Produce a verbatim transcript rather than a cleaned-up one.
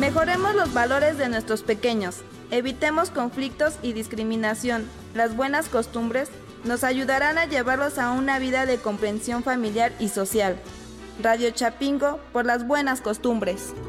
Mejoremos los valores de nuestros pequeños, evitemos conflictos y discriminación. Las buenas costumbres nos ayudarán a llevarlos a una vida de comprensión familiar y social. Radio Chapingo, por las buenas costumbres.